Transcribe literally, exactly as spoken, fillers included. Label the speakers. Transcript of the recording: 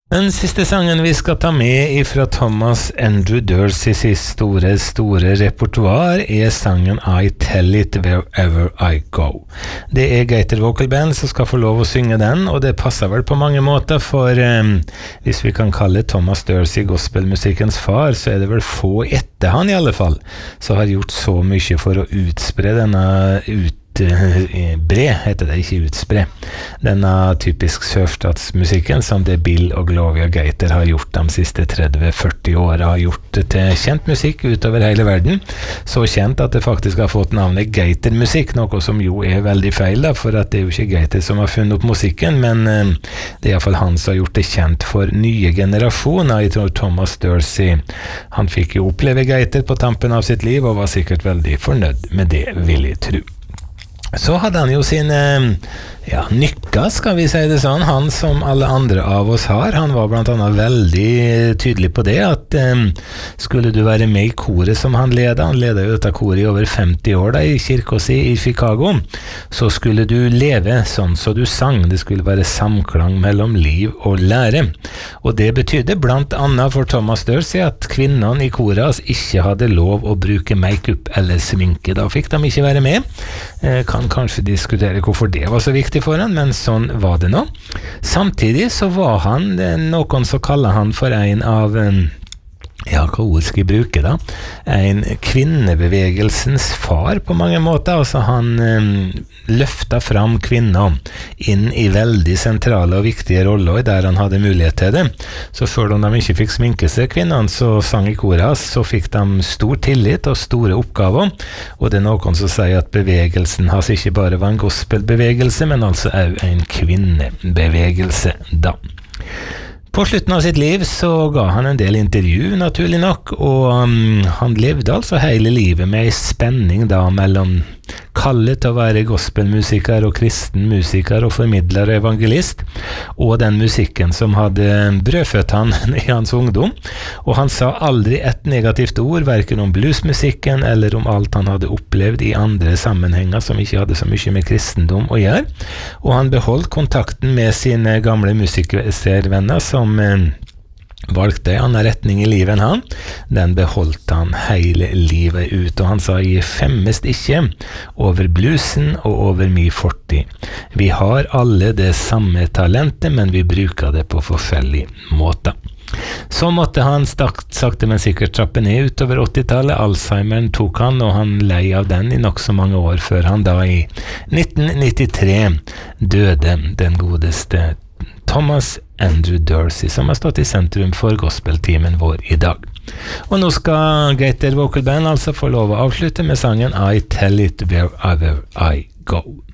Speaker 1: Den siste sangen vi skal ta med ifra Thomas Andrew Durseys store, store repertoar er sangen I Tell It Wherever I Go. Det er Gaiter Vocal Band som skal få lov å synge den, og det passer vel på mange måter, for um, hvis vi kan kalle Thomas Dursey gospelmusikkens far, så er det vel få etter han i alle fall, som har gjort så mye for å utspre denne ut bre, heter det, ikke utspre denne typisk sørstatsmusikken som det Bill og Gloria Gaiter har gjort de siste tretti til førti årene, har gjort til kjent musikk utover hele verden, så kjent at det faktisk har fått navnet Gaiter-musikk, noe som jo er veldig feil da, for at det er jo ikke Gaiter som har funnet opp musikken, men uh, det er i hvert fall han som har gjort det kjent for nye generasjoner. Jeg tror Thomas Dursey, han fikk jo oppleve Gaiter på tampen av sitt liv og var sikkert veldig fornøyd med det, vil jeg tro. Så hadde han jo sine ja, nykker, skal vi si det sånn, han som alle andre av oss har. Han var blant annet veldig tydelig på det, at um, skulle du være med i koret som han leder, han leder jo dette koret i over femti år da, i kirka si i Chicago, så skulle du leve sånn så du sang. Det skulle være samklang mellom liv og lære. Og det betydde blant annet for Thomas Dursey at kvinnene i koret ikke hadde lov å bruke make-up eller sminke. Da fikk de ikke være med. Eh, kan kanskje diskutere hvorfor det var så viktig for han, men sånn var det nå. Samtidig så var han, noen så kaller han for en av, ja, hva ord skal jeg bruke da? En kvinnebevegelsens far på mange måter. Altså han um, løftet fram kvinner inn i veldig sentrale og viktige roller der han hadde mulighet til det. Så selv om de ikke fikk sminke seg, kvinnene, så sang i koret, så fikk de stor tillit og store oppgaver. Og det er noen som sier at bevegelsen hans ikke bare var en gospelbevegelse, men altså også en kvinnebevegelse da. På slutten av sitt liv så ga han en del intervju, naturlig nok, og um, han levde altså hele livet med en spenning da mellom kallet til å være gospelmusiker og kristen musiker og formidler og evangelist, og den musikken som hadde brødfødt han i hans ungdom. Og han sa aldri et negativt ord, hverken om bluesmusikken eller om alt han hadde opplevd i andre sammenhenger som ikke hadde så mye med kristendom å gjøre. Og han beholdt kontakten med sine gamle musikervenner som eh, valgte en annen retning i livet enn han. Den beholdt han hele livet ut, og han sa: «Jeg femmes ikke over bluesen og over min fortid. Vi har alle det samme talentet, men vi bruker det på forskjellige måter.» Så måtte han sakte, men sikkert trappe ned utover åttitallet. Alzheimeren tok han, og han lei av den i nok så mange år, før han da i nitten nittitre døde, den godeste Thomas Andrew Dursey, som har stått i sentrum for gospeltimen vår i dag. Og nå skal Gaiter Vocal Band altså få lov å avslutte med sangen I Tell It Wherever I Go.